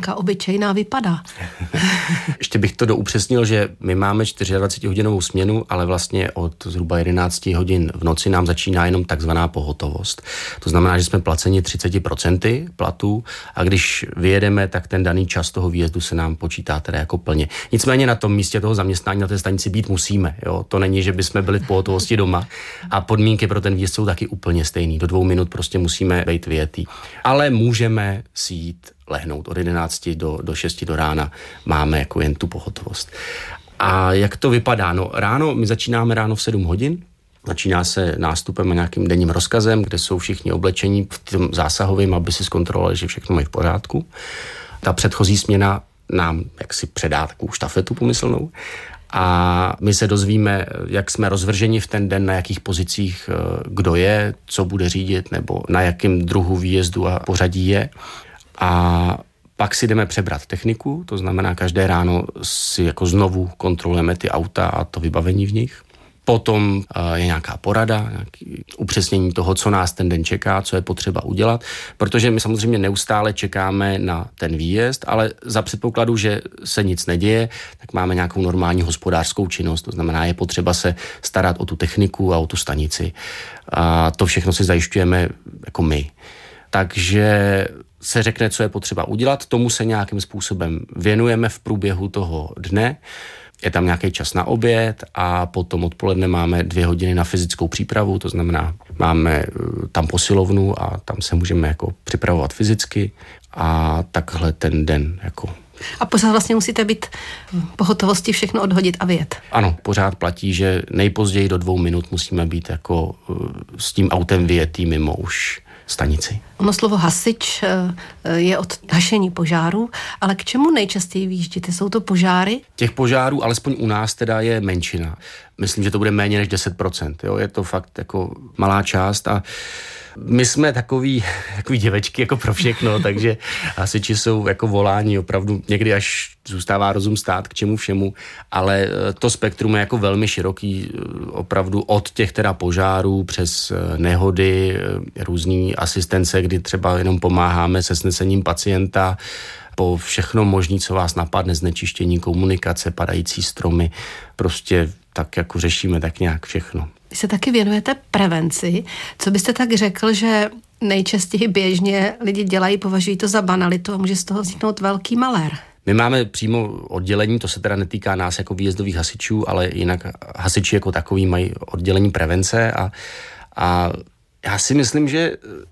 novinka obyčejná vypadá. Ještě bych to doupřesnil, že my máme 24hodinovou směnu, ale vlastně od zhruba 11 hodin v noci nám začíná jenom takzvaná pohotovost. To znamená, že jsme placeni 30% platů a když vyjedeme, tak ten daný čas toho výjezdu se nám počítá teda jako plně. Nicméně na tom místě toho zaměstnání na té stanici být musíme. Jo? To není, že bychom byli v pohotovosti doma a podmínky pro ten výjezd jsou taky úplně stejný. Do 2 minut prostě musíme být vyjetý. Ale můžeme si jít lehnout od 11 do 6 do rána. Máme jako jen tu pohotovost. A jak to vypadá? No ráno, my začínáme ráno v 7 hodin. Začíná se nástupem a nějakým denním rozkazem, kde jsou všichni oblečení v tom zásahovým, aby si zkontrolovali, že všechno mají v pořádku. Ta předchozí směna nám jaksi předá takovou štafetu pomyslnou. A my se dozvíme, jak jsme rozvrženi v ten den, na jakých pozicích kdo je, co bude řídit, nebo na jakém druhu výjezdu a pořadí je. A pak si jdeme přebrat techniku, to znamená, každé ráno si jako znovu kontrolujeme ty auta a to vybavení v nich. Potom je nějaká porada, nějaké upřesnění toho, co nás ten den čeká, co je potřeba udělat, protože my samozřejmě neustále čekáme na ten výjezd, ale za předpokladu, že se nic neděje, tak máme nějakou normální hospodářskou činnost, to znamená, je potřeba se starat o tu techniku a o tu stanici. A to všechno si zajišťujeme jako my. Takže se řekne, co je potřeba udělat, tomu se nějakým způsobem věnujeme v průběhu toho dne. Je tam nějaký čas na oběd a potom odpoledne máme 2 hodiny na fyzickou přípravu, to znamená, máme tam posilovnu a tam se můžeme jako připravovat fyzicky a takhle ten den jako. A pořád vlastně musíte být v pohotovosti všechno odhodit a vyjet. Ano, pořád platí, že nejpozději do 2 minut musíme být jako s tím autem vyjetý mimo už stanici. Ono slovo hasič je od hašení požáru, ale k čemu nejčastěji vyjíždíte? Jsou to požáry? Těch požárů, alespoň u nás teda je menšina. Myslím, že to bude méně než 10%. Jo? Je to fakt jako malá část a my jsme takový děvečky jako pro všechno, takže hasiči jsou jako volání opravdu někdy až zůstává rozum stát k čemu všemu, ale to spektrum je jako velmi široký, opravdu od těch teda požárů přes nehody, různý asistence, kdy třeba jenom pomáháme se snesením pacienta, po všechno možný, co vás napadne, znečištění komunikace, padající stromy, prostě tak jako řešíme tak nějak všechno. Vy se taky věnujete prevenci. Co byste tak řekl, že nejčastěji běžně lidi dělají, považují to za banalitu a může z toho vzniknout velký malér? My máme přímo oddělení, to se teda netýká nás jako výjezdových hasičů, ale jinak hasiči jako takový mají oddělení prevence a já si myslím, že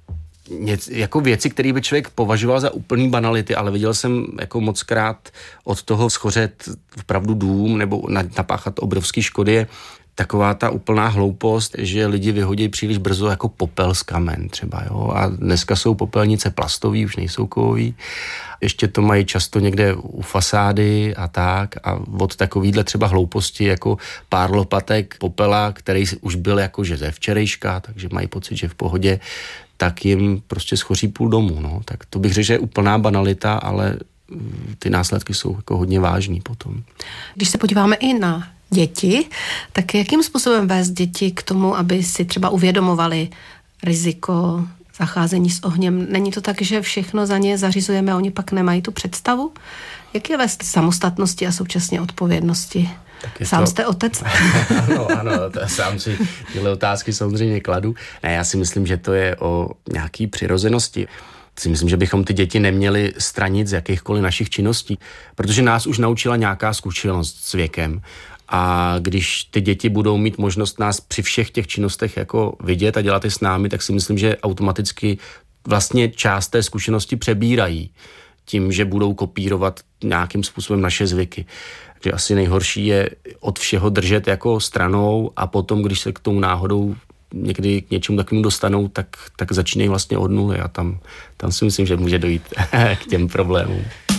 jako věci, které by člověk považoval za úplný banality, ale viděl jsem jako mockrát od toho schořet opravdu dům nebo napáchat obrovský škody, je taková ta úplná hloupost, že lidi vyhodí příliš brzo jako popel z kamen třeba, jo, a dneska jsou popelnice plastový, už nejsou kovový, ještě to mají často někde u fasády a tak a od takovýhle třeba hlouposti jako pár lopatek popela, který už byl jakože ze včerejška, takže mají pocit, že v pohodě, tak jim prostě schoří půl domu, no, tak to bych řekl, že je úplná banalita, ale ty následky jsou jako hodně vážný potom. Když se podíváme i na děti, tak jakým způsobem vést děti k tomu, aby si třeba uvědomovali riziko zacházení s ohněm? Není to tak, že všechno za ně zařizujeme a oni pak nemají tu představu? Jak je vést samostatnosti a současně odpovědnosti? Sám jste otec? ano, sám si tyhle otázky samozřejmě kladu. Ne, já si myslím, že to je o nějaký přirozenosti. Si myslím, že bychom ty děti neměli stranit z jakýchkoliv našich činností, protože nás už naučila nějaká zkušenost s věkem. A když ty děti budou mít možnost nás při všech těch činnostech jako vidět a dělat je s námi, tak si myslím, že automaticky vlastně část té zkušenosti přebírají tím, že budou kopírovat nějakým způsobem naše zvyky. Takže asi nejhorší je od všeho držet jako stranou a potom, když se k tomu náhodou někdy k něčemu takovému dostanou, tak začínají vlastně od nuly a tam si myslím, že může dojít k těm problémům.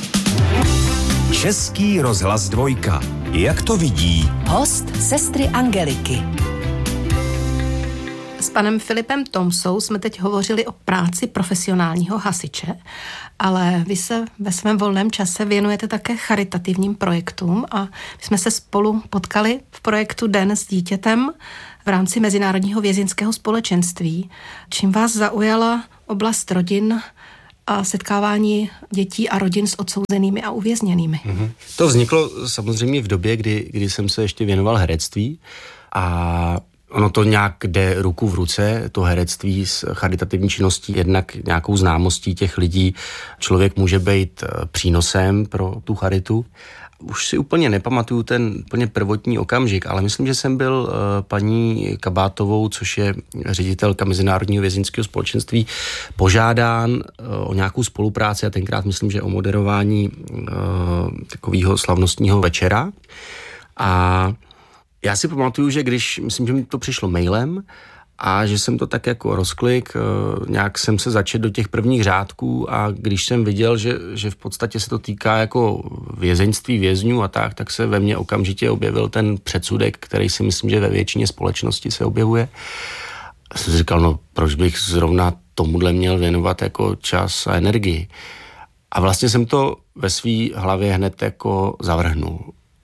Český rozhlas 2. Jak to vidí? Host sestry Angeliky. S panem Filipem Tomsou jsme teď hovořili o práci profesionálního hasiče, ale vy se ve svém volném čase věnujete také charitativním projektům a my jsme se spolu potkali v projektu Den s dítětem v rámci Mezinárodního vězeňského společenství. Čím vás zaujala oblast rodin a setkávání dětí a rodin s odsouzenými a uvězněnými. To vzniklo samozřejmě v době, kdy jsem se ještě věnoval herectví a ono to nějak jde ruku v ruce, to herectví s charitativní činností, jednak nějakou známostí těch lidí. Člověk může být přínosem pro tu charitu. Už si úplně nepamatuju ten úplně prvotní okamžik, ale myslím, že jsem byl paní Kabátovou, což je ředitelka Mezinárodního vězeňského společenství, požádán o nějakou spolupráci a tenkrát myslím, že o moderování takového slavnostního večera. A já si pamatuju, že myslím, že mi to přišlo mailem a že jsem to tak jako rozklik, nějak jsem se začet do těch prvních řádků a když jsem viděl, že v podstatě se to týká jako vězeňství vězňů a tak se ve mně okamžitě objevil ten předsudek, který si myslím, že ve většině společnosti se objevuje. A jsem si říkal, no proč bych zrovna tomuhle měl věnovat jako čas a energii. A vlastně jsem to ve své hlavě hned jako zavrhnul.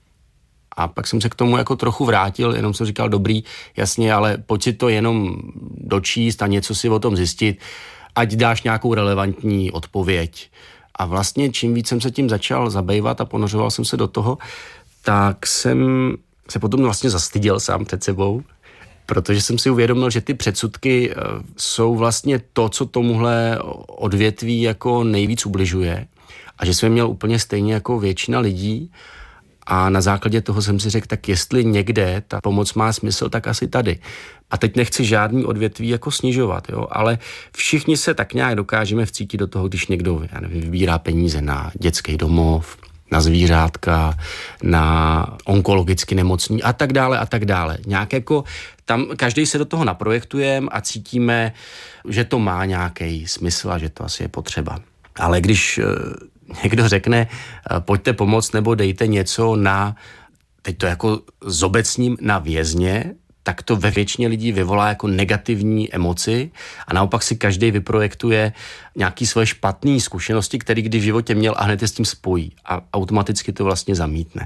A pak jsem se k tomu jako trochu vrátil, jenom jsem říkal, dobrý, jasně, ale pojď si to jenom dočíst a něco si o tom zjistit, ať dáš nějakou relevantní odpověď. A vlastně čím víc jsem se tím začal zabývat a ponořoval jsem se do toho, tak jsem se potom vlastně zastyděl sám před sebou, protože jsem si uvědomil, že ty předsudky jsou vlastně to, co tomuhle odvětví jako nejvíc ubližuje a že jsem měl úplně stejně jako většina lidí. A na základě toho jsem si řekl, tak jestli někde ta pomoc má smysl, tak asi tady. A teď nechci žádný odvětví jako snižovat, jo, ale všichni se tak nějak dokážeme vcítit do toho, když někdo, já nevím, vybírá peníze na dětský domov, na zvířátka, na onkologicky nemocný a tak dále a tak dále. Nějak jako tam každý se do toho naprojektujeme a cítíme, že to má nějaký smysl a že to asi je potřeba. Ale když někdo řekne, pojďte pomoct nebo dejte něco na, teď to jako zobecním, na vězně, tak to ve většině lidí vyvolá jako negativní emoci a naopak si každý vyprojektuje nějaký svoje špatné zkušenosti, které kdy v životě měl a hned je s tím spojí a automaticky to vlastně zamítne.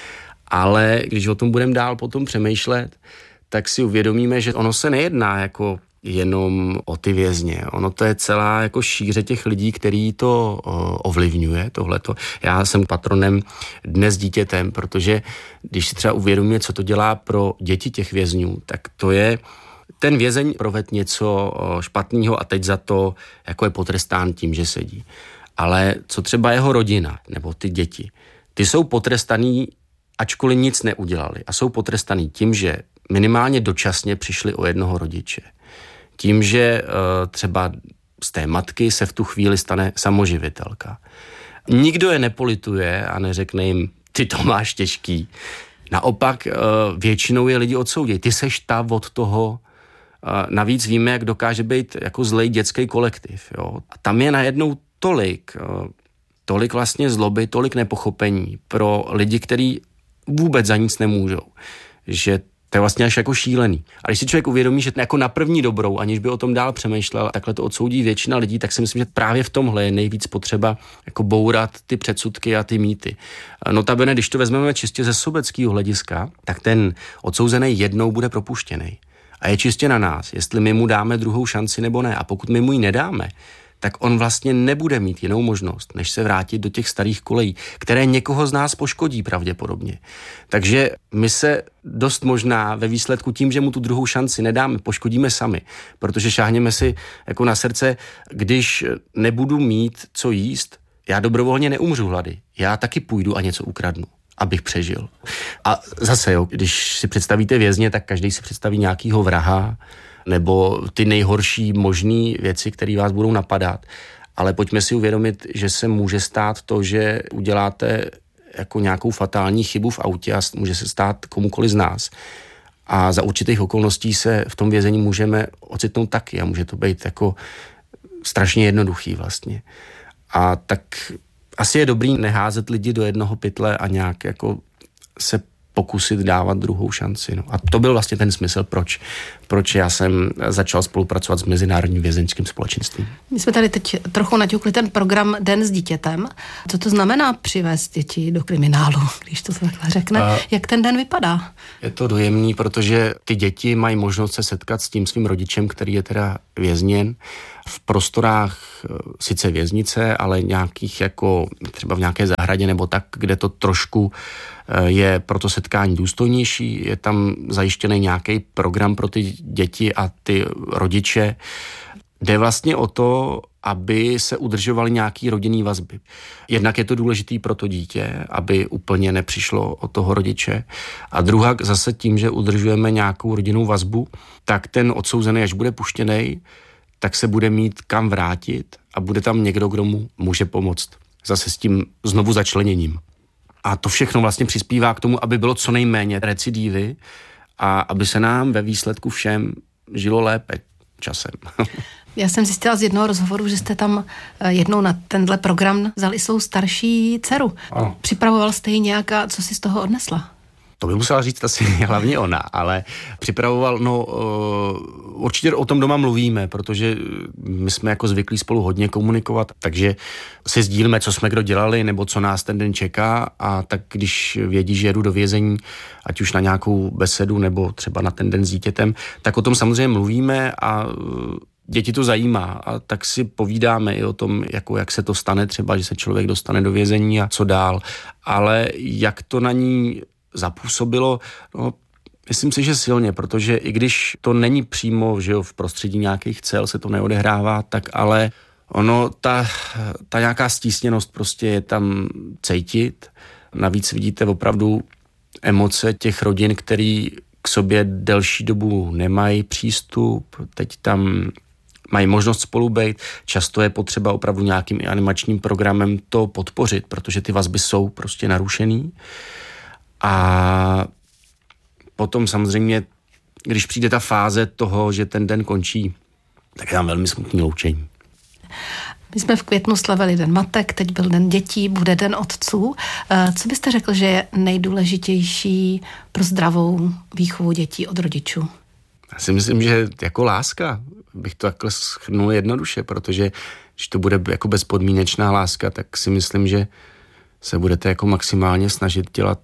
Ale když o tom budeme dál potom přemýšlet, tak si uvědomíme, že ono se nejedná jako jenom o ty vězně. Ono to je celá jako šíře těch lidí, který to ovlivňuje, tohleto. Já jsem patronem Dne s dítětem, protože když si třeba uvědomíme, co to dělá pro děti těch vězňů, tak to je, ten vězeň provedl něco špatného a teď za to jako je potrestán tím, že sedí. Ale co třeba jeho rodina nebo ty děti, ty jsou potrestaný, ačkoliv nic neudělali a jsou potrestaný tím, že minimálně dočasně přišli o jednoho rodiče. Tím, že třeba z té matky se v tu chvíli stane samoživitelka. Nikdo je nepolituje a neřekne jim, ty to máš těžký. Naopak většinou je lidi odsoudí. Ty seš ta od toho. Navíc víme, jak dokáže být jako zlej dětský kolektiv. Jo? A tam je najednou tolik vlastně zloby, tolik nepochopení pro lidi, kteří vůbec za nic nemůžou. Že to je vlastně až jako šílený. A když si člověk uvědomí, že jako na první dobrou, aniž by o tom dál přemýšlel, takhle to odsoudí většina lidí, tak si myslím, že právě v tomhle je nejvíc potřeba jako bourat ty předsudky a ty mýty. Notabene, když to vezmeme čistě ze sobeckého hlediska, tak ten odsouzený jednou bude propuštěný. A je čistě na nás, jestli my mu dáme druhou šanci nebo ne. A pokud my mu ji nedáme, tak on vlastně nebude mít jinou možnost, než se vrátit do těch starých kolejí, které někoho z nás poškodí pravděpodobně. Takže my se dost možná ve výsledku tím, že mu tu druhou šanci nedáme, poškodíme sami, protože šáhneme si jako na srdce, když nebudu mít co jíst, já dobrovolně neumřu hlady, já taky půjdu a něco ukradnu, abych přežil. A zase, jo, když si představíte vězně, tak každý si představí nějakýho vraha, nebo ty nejhorší možné věci, které vás budou napadat. Ale pojďme si uvědomit, že se může stát to, že uděláte jako nějakou fatální chybu v autě a může se stát komukoliv z nás. A za určitých okolností se v tom vězení můžeme ocitnout taky a může to být jako strašně jednoduchý vlastně. A tak asi je dobrý neházet lidi do jednoho pytle a nějak jako se pokusit dávat druhou šanci. No. A to byl vlastně ten smysl, proč já jsem začal spolupracovat s Mezinárodním vězeňským společenstvím. My jsme tady teď trochu naťukli ten program Den s dítětem. Co to znamená přivést děti do kriminálu, když to takhle řekne? Jak ten den vypadá? Je to dojemný, protože ty děti mají možnost se setkat s tím svým rodičem, který je teda vězněn v prostorách sice věznice, ale nějakých jako třeba v nějaké zahradě nebo tak, kde to trošku je pro to setkání důstojnější, je tam zajištěný nějaký program pro ty děti a ty rodiče. Jde vlastně o to, aby se udržovaly nějaký rodinný vazby. Jednak je to důležitý pro to dítě, aby úplně nepřišlo od toho rodiče. A druhá zase tím, že udržujeme nějakou rodinnou vazbu, tak ten odsouzený, až bude puštěný, tak se bude mít kam vrátit a bude tam někdo, kdo mu může pomoct. Zase s tím znovu začleněním. A to všechno vlastně přispívá k tomu, aby bylo co nejméně recidívy a aby se nám ve výsledku všem žilo lépe časem. Já jsem zjistila z jednoho rozhovoru, že jste tam jednou na tenhle program vzali svou starší dceru. Ano. Připravoval jste ji nějak a co si z toho odnesla? To by musela říct asi hlavně ona, ale připravoval, určitě o tom doma mluvíme, protože my jsme jako zvyklí spolu hodně komunikovat, takže si sdílíme, co jsme kdo dělali, nebo co nás ten den čeká a tak když vědí, že jedu do vězení, ať už na nějakou besedu, nebo třeba na ten den s dítětem, tak o tom samozřejmě mluvíme a děti to zajímá a tak si povídáme i o tom, jako jak se to stane třeba, že se člověk dostane do vězení a co dál, ale jak to na ní zapůsobilo, myslím si, že silně, protože i když to není přímo, že jo, v prostředí nějakých cel se to neodehrává, tak ale ono, ta nějaká stísněnost prostě je tam cítit. Navíc vidíte opravdu emoce těch rodin, který k sobě delší dobu nemají přístup, teď tam mají možnost spolu být. Často je potřeba opravdu nějakým animačním programem to podpořit, protože ty vazby jsou prostě narušený. A potom samozřejmě, když přijde ta fáze toho, že ten den končí, tak je tam velmi smutný loučení. My jsme v květnu slavili Den matek, teď byl Den dětí, bude Den otců. Co byste řekl, že je nejdůležitější pro zdravou výchovu dětí od rodičů? Já si myslím, že jako láska bych to takhle shrnul jednoduše, protože když to bude jako bezpodmínečná láska, tak si myslím, že se budete jako maximálně snažit dělat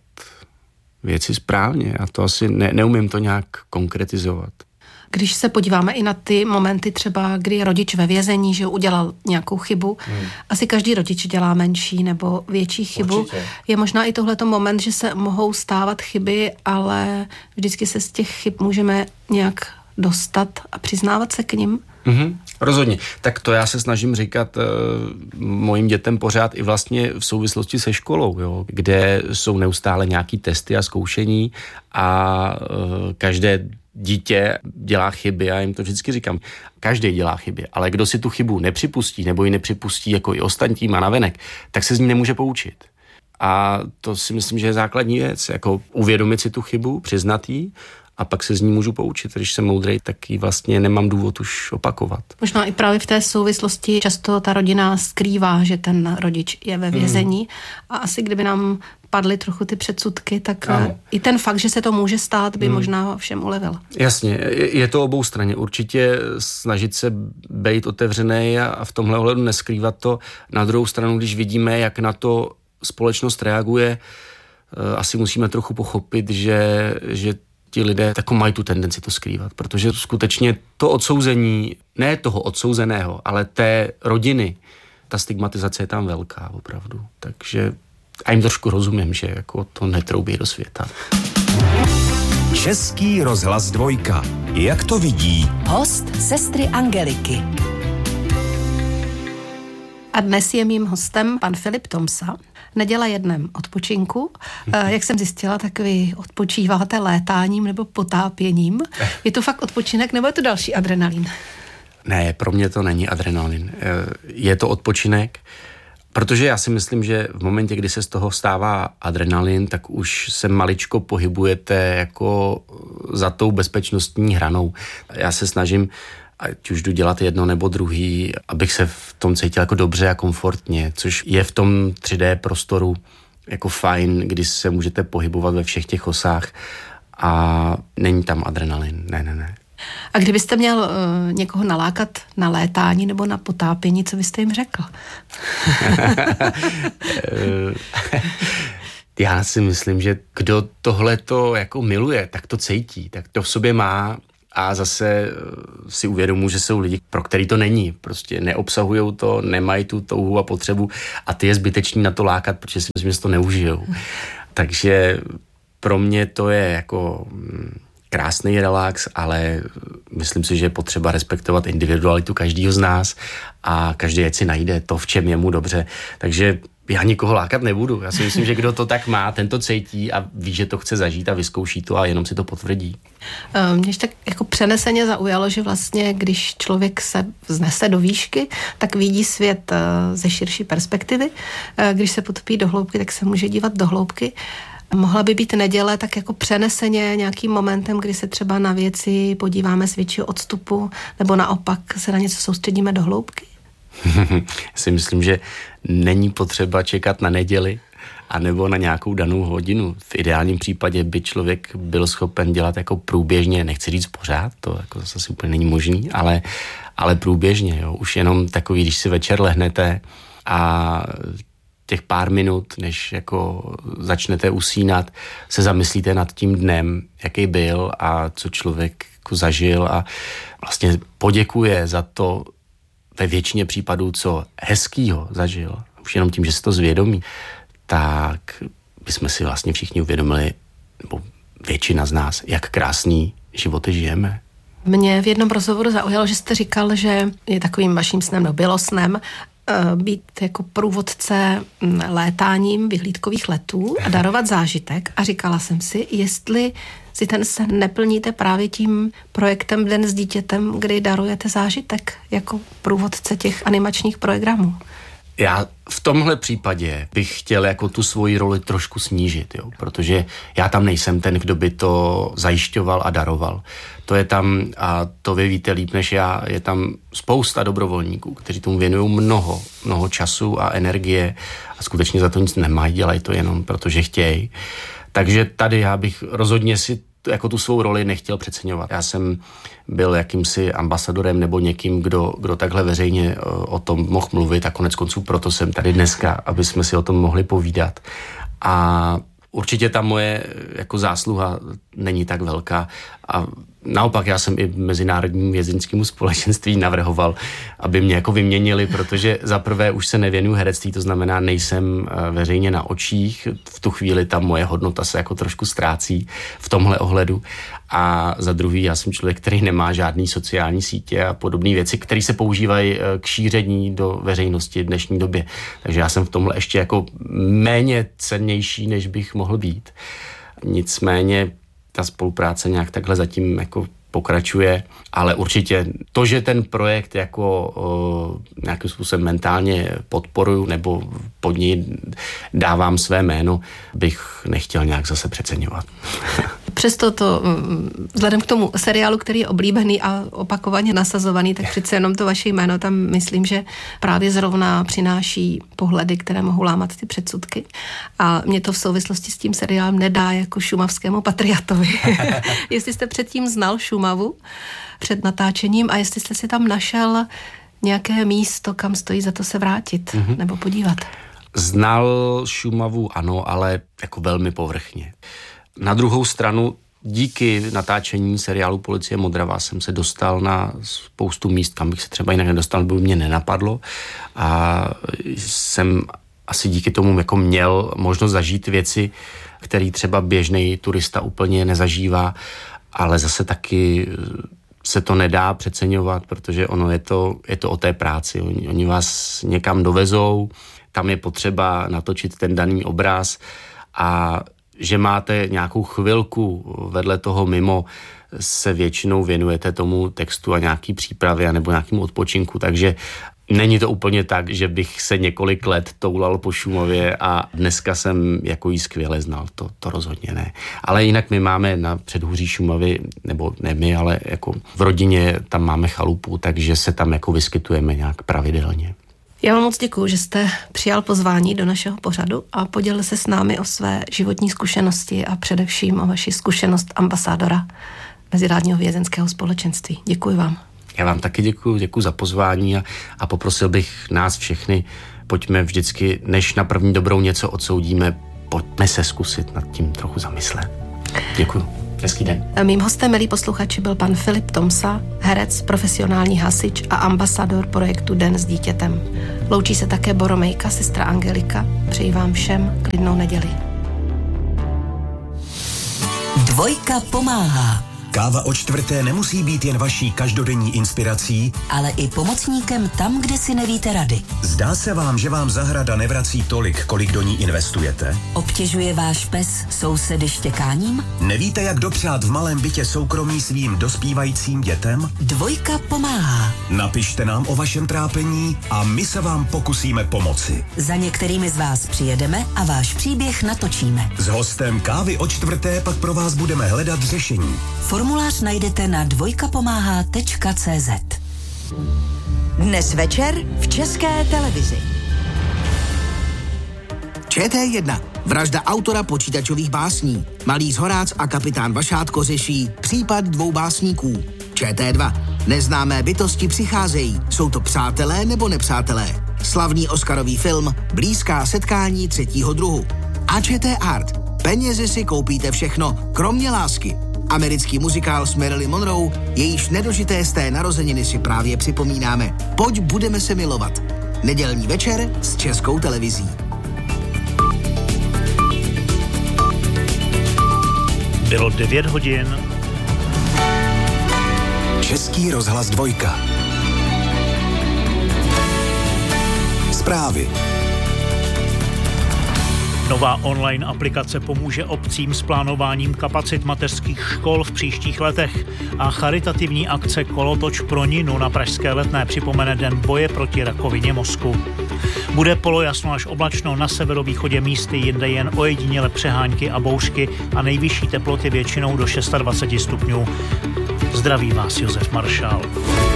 věci správně. A to asi neumím to nějak konkretizovat. Když se podíváme i na ty momenty třeba, kdy je rodič ve vězení, že udělal nějakou chybu, asi každý rodič dělá menší nebo větší chybu. Určitě. Je možná i tohleto moment, že se mohou stávat chyby, ale vždycky se z těch chyb můžeme nějak dostat a přiznávat se k nim. Rozhodně. Tak to já se snažím říkat mojim dětem pořád i vlastně v souvislosti se školou, jo, kde jsou neustále nějaký testy a zkoušení a každé dítě dělá chyby, já jim to vždycky říkám. Každý dělá chyby, ale kdo si tu chybu nepřipustí nebo ji nepřipustí jako i ostatním a navenek, tak se z ní nemůže poučit. A to si myslím, že je základní věc, jako uvědomit si tu chybu, přiznat ji a pak se z ní můžu poučit. Když jsem moudrej, tak ji vlastně nemám důvod už opakovat. Možná i právě v té souvislosti často ta rodina skrývá, že ten rodič je ve vězení a asi kdyby nám padly trochu ty předsudky, tak i ten fakt, že se to může stát, by možná všem ulevil. Jasně, je to obou straně. Určitě snažit se být otevřený a v tomhle ohledu neskrývat to. Na druhou stranu, když vidíme, jak na to společnost reaguje, asi musíme trochu pochopit, že ti lidé tak mají tu tendenci to skrývat, protože skutečně to odsouzení, ne toho odsouzeného, ale té rodiny, ta stigmatizace je tam velká opravdu. Takže a jim trošku rozumím, že jako to netroubí do světa. Český rozhlas 2. Jak to vidí? Host sestry Angeliky. A dnes je mým hostem pan Filip Tomsa. Neděla je dnem odpočinku. Jak jsem zjistila, tak vy odpočíváte létáním nebo potápěním. Je to fakt odpočinek nebo je to další adrenalin? Ne, pro mě to není adrenalin. Je to odpočinek, protože já si myslím, že v momentě, kdy se z toho stává adrenalin, tak už se maličko pohybujete jako za tou bezpečnostní hranou. Já se snažím, ať už jdu dělat jedno nebo druhý, abych se v tom cítil jako dobře a komfortně, což je v tom 3D prostoru jako fajn, kdy se můžete pohybovat ve všech těch osách a není tam adrenalin. Ne. A kdybyste měl někoho nalákat na létání nebo na potápění, co byste jim řekl? Já si myslím, že kdo tohleto jako miluje, tak to cítí, tak to v sobě má A zase si uvědomuji, že jsou lidi, pro který to není. Prostě neobsahujou to, nemají tu touhu a potřebu a ty je zbytečný na to lákat, protože si myslím, že to neužijou. Takže pro mě to je jako krásný relax, ale myslím si, že je potřeba respektovat individualitu každého z nás a každý ať si najde to, v čem je mu dobře. Takže já nikoho lákat nebudu. Já si myslím, že kdo to tak má, ten to cítí a ví, že to chce zažít a vyzkouší to a jenom si to potvrdí. Mě tak jako přeneseně zaujalo, že vlastně, když člověk se vznese do výšky, tak vidí svět ze širší perspektivy. Když se potopí do hloubky, tak se může dívat do hloubky. Mohla by být neděle tak jako přeneseně nějakým momentem, kdy se třeba na věci podíváme z většího odstupu, nebo naopak se na něco soustředíme do hloubky? Já si myslím, že není potřeba čekat na neděli anebo na nějakou danou hodinu. V ideálním případě by člověk byl schopen dělat jako průběžně, nechci říct pořád, to jako zase úplně není možný, ale průběžně. Jo. Už jenom takový, když si večer lehnete a těch pár minut, než jako začnete usínat, se zamyslíte nad tím dnem, jaký byl a co člověk jako zažil a vlastně poděkuje za to ve většině případů, co hezkýho zažil. Už jenom tím, že se to zvědomí, tak bychom si vlastně všichni uvědomili, nebo většina z nás, jak krásný životy žijeme. Mě v jednom rozhovoru zaujalo, že jste říkal, že je takovým vaším snem, no bylo snem, být jako průvodce létáním vyhlídkových letů a darovat zážitek. A říkala jsem si, jestli si ten sen neplníte právě tím projektem Den s dítětem, kdy darujete zážitek jako průvodce těch animačních programů. Já v tomhle případě bych chtěl jako tu svoji roli trošku snížit, jo? Protože já tam nejsem ten, kdo by to zajišťoval a daroval. To je tam, a to vy víte líp než já, je tam spousta dobrovolníků, kteří tomu věnují mnoho času a energie a skutečně za to nic nemají, dělají to jenom protože chtějí. Takže tady já bych rozhodně si jako tu svou roli nechtěl přeceňovat. Já jsem byl jakýmsi ambasadorem nebo někým, kdo takhle veřejně o tom mohl mluvit a konec konců proto jsem tady dneska, aby jsme si o tom mohli povídat. A určitě ta moje jako zásluha není tak velká a naopak já jsem i Mezinárodnímu vězeňskému společenství navrhoval, aby mě jako vyměnili, protože za prvé už se nevěnuju herectví, to znamená nejsem veřejně na očích, v tu chvíli ta moje hodnota se jako trošku ztrácí v tomhle ohledu a za druhý já jsem člověk, který nemá žádný sociální sítě a podobné věci, které se používají k šíření do veřejnosti v dnešní době. Takže já jsem v tomhle ještě jako méně cennější, než bych mohl být. Nicméně ta spolupráce nějak takhle zatím jako pokračuje, ale určitě to, že ten projekt jako nějakým způsobem mentálně podporuju nebo pod něj dávám své jméno, bych nechtěl nějak zase přeceňovat. Přesto to, vzhledem k tomu seriálu, který je oblíbený a opakovaně nasazovaný, tak přece jenom to vaše jméno tam myslím, že právě zrovna přináší pohledy, které mohou lámat ty předsudky. A mě to v souvislosti s tím seriálem nedá jako šumavskému patriotovi. Jestli jste předtím znal Šumavu před natáčením a jestli jste si tam našel nějaké místo, kam stojí za to se vrátit nebo podívat. Znal Šumavu, ano, ale jako velmi povrchně. Na druhou stranu, díky natáčení seriálu Policie Modrava jsem se dostal na spoustu míst, kam bych se třeba jinak nedostal, by mě nenapadlo. A jsem asi díky tomu jako měl možnost zažít věci, které třeba běžný turista úplně nezažívá, ale zase taky se to nedá přeceňovat, protože ono je to o té práci. Oni vás někam dovezou, tam je potřeba natočit ten daný obraz a že máte nějakou chvilku vedle toho mimo, se většinou věnujete tomu textu a nějaký přípravě nebo nějakému odpočinku, takže není to úplně tak, že bych se několik let toulal po Šumavě a dneska jsem jako jí skvěle znal, to rozhodně ne. Ale jinak my máme na předhůří Šumavy, nebo ne my, ale jako v rodině tam máme chalupu, takže se tam jako vyskytujeme nějak pravidelně. Já vám moc děkuju, že jste přijal pozvání do našeho pořadu a podělil se s námi o své životní zkušenosti a především o vaši zkušenost ambasadora Mezinárodního vězeňského společenství. Děkuji vám. Já vám taky děkuji za pozvání a poprosil bych nás všechny, pojďme vždycky, než na první dobrou něco odsoudíme, pojďme se zkusit nad tím trochu zamyslet. Děkuji. Hezký den. Mým hostem, milí posluchači, byl pan Filip Tomsa, herec, profesionální hasič a ambasador projektu Den s dítětem. Loučí se také Boromejka, sestra Angelika. Přeji vám všem klidnou neděli. Dvojka pomáhá. Káva o čtvrté nemusí být jen vaší každodenní inspirací, Ale i pomocníkem tam, kde si nevíte rady. zdá se vám, že vám zahrada nevrací tolik, kolik do ní investujete? Obtěžuje váš pes sousedy štěkáním? Nevíte, jak dopřát v malém bytě soukromí svým dospívajícím dětem? Dvojka pomáhá. Napište nám o vašem trápení a my se vám pokusíme pomoci. Za některými z vás přijedeme a váš příběh natočíme. S hostem Kávy o čtvrté pak pro vás budeme hledat řešení. Formulář najdete na dvojkapomáhá.cz. Dnes večer v České televizi. ČT1. Vražda autora počítačových básní. Malý Zhorác a kapitán Vašátko řeší případ 2 básníků. ČT2. Neznámé bytosti přicházejí. Jsou to přátelé nebo nepřátelé? Slavný oscarový film Blízká setkání 3. druhu. A ČT Art. Penězi si koupíte všechno, kromě lásky. Americký muzikál s Marilyn Monroe, jejíž nedožité z té narozeniny si právě připomínáme. Pojď, budeme se milovat. Nedělní večer s Českou televizí. Bylo 9 hodin. Český rozhlas 2. Zprávy. Nová online aplikace pomůže obcím s plánováním kapacit mateřských škol v příštích letech a charitativní akce Kolotoč pro Ninu na pražské Letné připomene Den boje proti rakovině mozku. Bude polojasno až oblačno, na severovýchodě místy, jinde jen ojediněle přehánky a bouřky a nejvyšší teploty většinou do 26 stupňů. Zdraví vás Josef Maršál.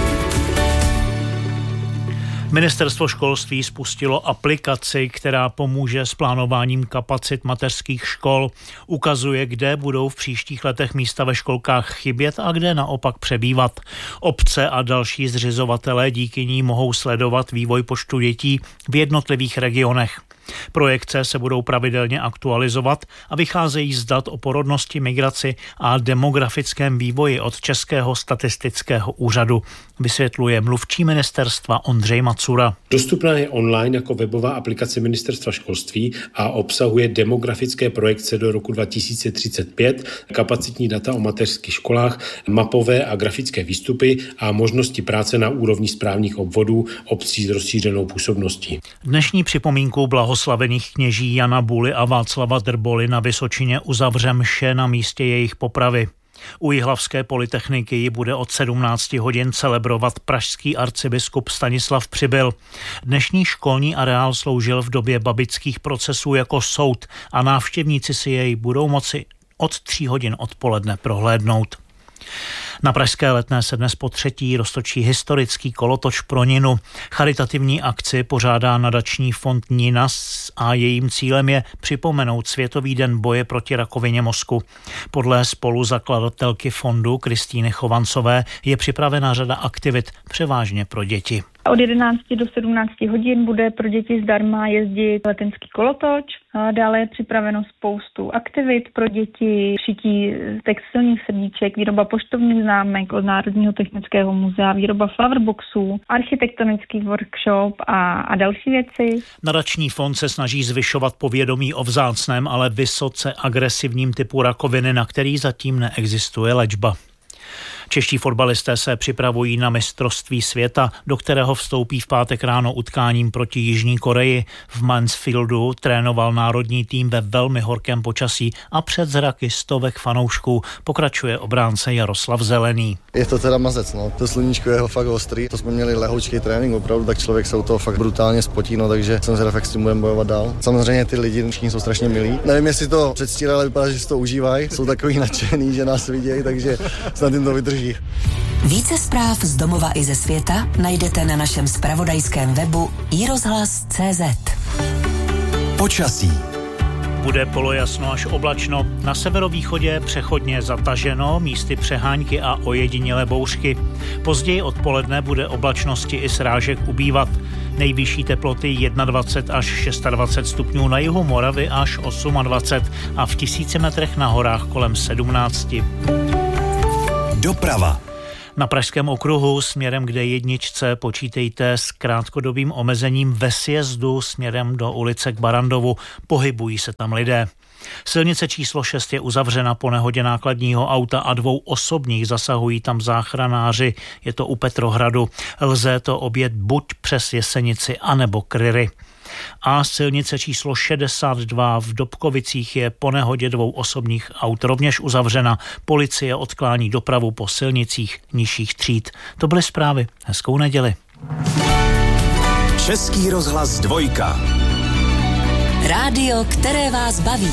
Ministerstvo školství spustilo aplikaci, která pomůže s plánováním kapacit mateřských škol. Ukazuje, kde budou v příštích letech místa ve školkách chybět a kde naopak přebývat. Obce a další zřizovatelé díky ní mohou sledovat vývoj počtu dětí v jednotlivých regionech. Projekce se budou pravidelně aktualizovat a vycházejí z dat o porodnosti, migraci a demografickém vývoji od Českého statistického úřadu, vysvětluje mluvčí ministerstva Ondřej Macura. Dostupná je online jako webová aplikace Ministerstva školství a obsahuje demografické projekce do roku 2035, kapacitní data o mateřských školách, mapové a grafické výstupy a možnosti práce na úrovni správních obvodů obcí s rozšířenou působností. Dnešní připomínku blahoslavených kněží Jana Buly a Václava Drboly na Vysočině uzavře mše na místě jejich popravy. U Jihlavské polytechniky ji bude od 17 hodin celebrovat pražský arcibiskup Stanislav Přibyl. Dnešní školní areál sloužil v době babických procesů jako soud a návštěvníci si jej budou moci od 3 hodin odpoledne prohlédnout. Na pražské Letné se dnes po 3. roztočí historický kolotoč pro Ninu. Charitativní akci pořádá nadační fond Ninas a jejím cílem je připomenout Světový den boje proti rakovině mozku. Podle spoluzakladatelky fondu Kristýny Chovancové je připravena řada aktivit, převážně pro děti. Od 11 do 17 hodin bude pro děti zdarma jezdit letenský kolotoč. Dále je připraveno spoustu aktivit pro děti, šití textilních srdíček, výroba poštovních známek od Národního technického muzea, výroba flowerboxů, architektonický workshop a další věci. Nadační fond se snaží zvyšovat povědomí o vzácném, ale vysoce agresivním typu rakoviny, na který zatím neexistuje léčba. Čeští fotbalisté se připravují na mistrovství světa, do kterého vstoupí v pátek ráno utkáním proti Jižní Koreji. V Mansfieldu trénoval národní tým ve velmi horkém počasí a před zraky stovek fanoušků, pokračuje obránce Jaroslav Zelený. Je to teda mazec, no. To sluníčko je fakt ostrý. To jsme měli lehoučký trénink, opravdu, tak člověk se u toho fakt brutálně spotí, no, takže jsem zvědav, jak s tím budeme bojovat dál. Samozřejmě ty lidi všichni jsou strašně milí. Nevím, jestli to předstírali, ale vypadá, že si to užívají. Jsou takový nadšený, že nás vidějí, takže snad jim to vydrží. Více zpráv z domova i ze světa najdete na našem zpravodajském webu iRozhlas.cz. Počasí. Bude polojasno až oblačno, na severovýchodě přechodně zataženo, místy přehánky a ojedinělé bouřky. Později odpoledne bude oblačnosti i srážek ubývat. Nejvyšší teploty 21 až 26 stupňů, na jihu Moravy až 28 a v 1000 metrech na horách kolem 17. Doprava. Na Pražském okruhu směrem k D1 počítejte s krátkodobým omezením ve sjezdu směrem do ulice k Barandovu. Pohybují se tam lidé. Silnice číslo 6 je uzavřena po nehodě nákladního auta a 2 osobních, zasahují tam záchranáři. Je to u Petrohradu. Lze to objet buď přes Jesenici, anebo Kryry. A silnice číslo 62 v Dobkovicích je po nehodě 2 osobních aut rovněž uzavřena. Policie odklání dopravu po silnicích nižších tříd. To byly zprávy. Hezkou neděli. Český rozhlas 2. Rádio, které vás baví.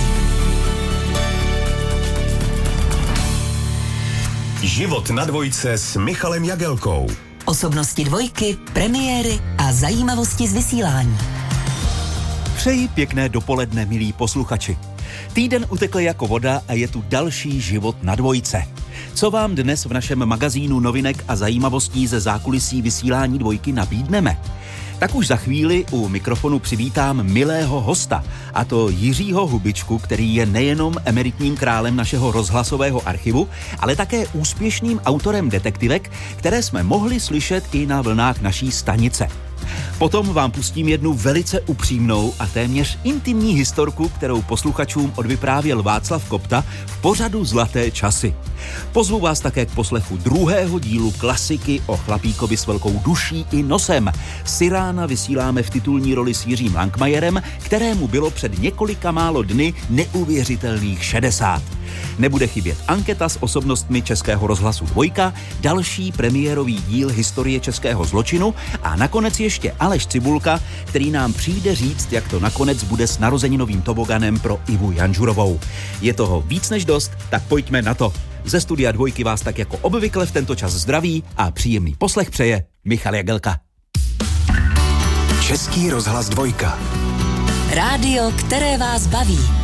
Život na 2 s Michalem Jagelkou. Osobnosti 2, premiéry a zajímavosti z vysílání. Přeji pěkné dopoledne, milí posluchači. Týden utekl jako voda a je tu další Život na 2. Co vám dnes v našem magazínu novinek a zajímavostí ze zákulisí vysílání 2 nabídneme? Tak už za chvíli u mikrofonu přivítám milého hosta, a to Jiřího Hubičku, který je nejenom emeritním králem našeho rozhlasového archivu, ale také úspěšným autorem detektivek, které jsme mohli slyšet i na vlnách naší stanice. Potom vám pustím jednu velice upřímnou a téměř intimní historku, kterou posluchačům odvyprávěl Václav Kopta v pořadu Zlaté časy. Pozvu vás také k poslechu 2. dílu klasiky o chlapíkovi s velkou duší i nosem. Sirána vysíláme v titulní roli s Jiřím Langmajerem, kterému bylo před několika málo dny neuvěřitelných 60. Nebude chybět anketa s osobnostmi Českého rozhlasu 2, další premiérový díl historie českého zločinu a nakonec ještě Aleš Cibulka, který nám přijde říct, jak to nakonec bude s narozeninovým toboganem pro Ivu Janžurovou. Je toho víc než dost, tak pojďme na to. Ze studia 2 vás tak jako obvykle v tento čas zdraví a příjemný poslech přeje Michal Jagelka. Český rozhlas 2. Rádio, které vás baví.